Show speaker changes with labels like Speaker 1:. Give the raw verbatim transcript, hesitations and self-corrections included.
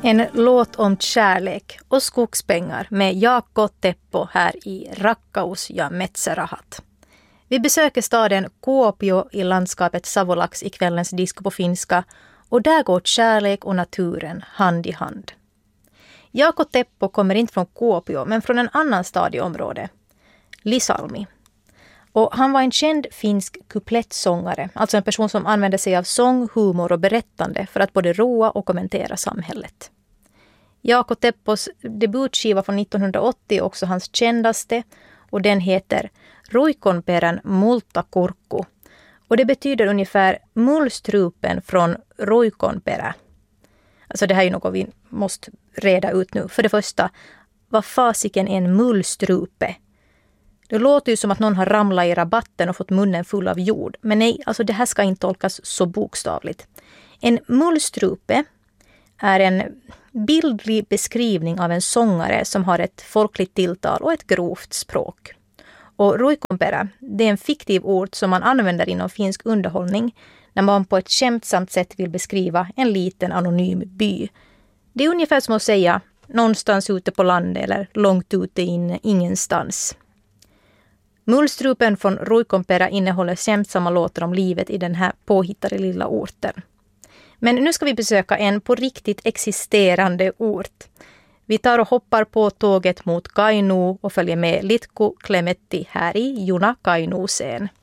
Speaker 1: En låt om kärlek och skogspengar med Jaakko Teppo här i Rakkaus ja Metsarahat. Vi besöker staden Kuopio i landskapet Savolax i kvällens disco på finska och där går kärlek och naturen hand i hand. Jaakko Teppo kommer inte från Kuopio men från en annan stad i området, Lisalmi. Och han var en känd finsk kuplettsångare, alltså en person som använde sig av sång, humor och berättande för att både roa och kommentera samhället. Jaakko Teppos debutskiva från nittonhundraåttio är också hans kändaste och den heter Ruikonperän multakurkku. Och det betyder ungefär mullstrupen från Ruikonperä. Alltså det här är ju något vi måste reda ut nu. För det första, vad fasiken är en mullstrupe? Det låter ju som att någon har ramlat i rabatten och fått munnen full av jord. Men nej, alltså det här ska inte tolkas så bokstavligt. En mullstrupe är en bildlig beskrivning av en sångare som har ett folkligt tilltal och ett grovt språk. Och Ruikonperä, det är en fiktiv ord som man använder inom finsk underhållning när man på ett skämtsamt sätt vill beskriva en liten anonym by. Det är ungefär som att säga någonstans ute på landet eller långt ute in ingenstans. Mullstrupen från Ruikonperä innehåller skämtsamma låtar om livet i den här påhittade lilla orten. Men nu ska vi besöka en på riktigt existerande ort. Vi tar och hoppar på tåget mot Kainuu och följer med Litku Klemetti här i Juna Kainuuseen.